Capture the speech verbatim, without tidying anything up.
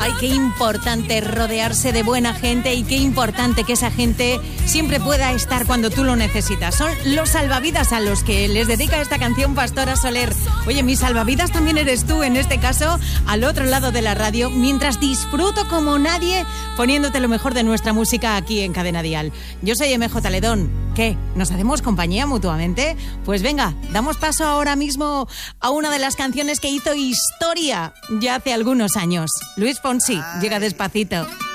Ay, qué importante rodearse de buena gente y qué importante que esa gente siempre pueda estar cuando tú lo necesitas. Son los salvavidas a los que les dedica esta canción Pastora Soler. Oye, mi salvavidas también eres tú, en este caso, al otro lado de la radio, mientras disfruto como nadie poniéndote lo mejor de nuestra música aquí en Cadena Dial. Yo soy M J Ledón. ¿Qué? ¿Nos hacemos compañía mutuamente? Pues venga, damos paso ahora mismo a una de las canciones que hizo historia ya hace algunos años. Luis Fonsi, llega Despacito.